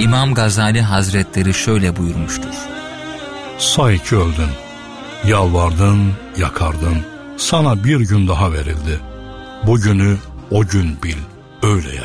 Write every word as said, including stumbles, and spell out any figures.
İmam Gazali Hazretleri şöyle buyurmuştur: Say ki öldün, yalvardın, yakardın, sana bir gün daha verildi. Bugünü o gün bil, öyle ya.